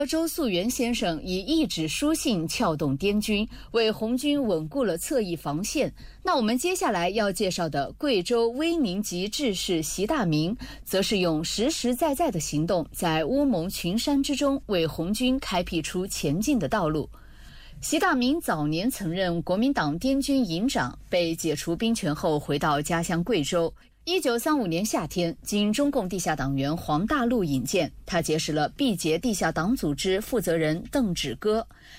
周素元先生以一纸书信撬动滇军，为红军稳固了侧翼防线。那我们接下来要介绍的贵州威宁籍志士习大明，则是用实实在在的行动，在乌蒙群山之中为红军开辟出前进的道路。习大明早年曾任国民党滇军营长，被解除兵权后回到家乡贵州。1935年夏天，经中共地下党员黄大陆引荐，他结识了毕节地下党组织负责人邓芷歌。